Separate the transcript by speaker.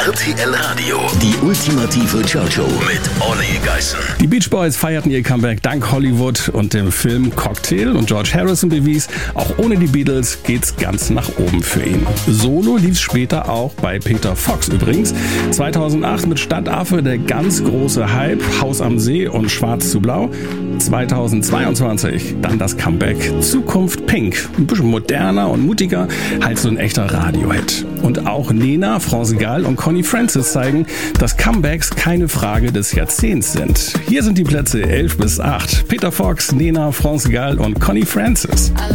Speaker 1: RTL Radio, die ultimative Chow-Show mit Olli Geißen.
Speaker 2: Die Beach Boys feierten ihr Comeback dank Hollywood und dem Film Cocktail und George Harrison bewies, auch ohne die Beatles geht's ganz nach oben für ihn. Solo lief's später auch bei Peter Fox übrigens. 2008 mit Stadtaffe der ganz große Hype, Haus am See und Schwarz zu Blau. 2022 dann das Comeback Zukunft Pink. Ein bisschen moderner und mutiger, halt so ein echter Radiohit. Und auch Nena, France Gall und Connie Francis zeigen, dass Comebacks keine Frage des Jahrzehnts sind. Hier sind die Plätze 11 bis 8. Peter Fox, Nena, France Gall und Connie Francis.